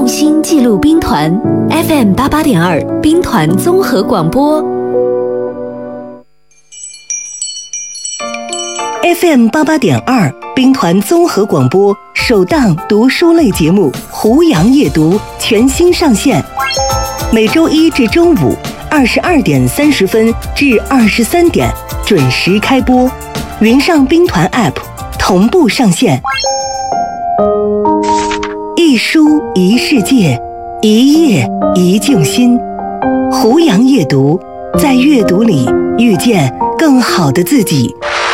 用心记录兵团 FM88.2 兵团综合广播。 FM88.2 兵团综合广播首档读书类节目《胡杨夜读》全新上线，每周一至周五22点30分至23点准时开播，云上兵团 App 同步上线。一书一世界，一页一静心。胡杨夜读，在阅读里遇见更好的自己。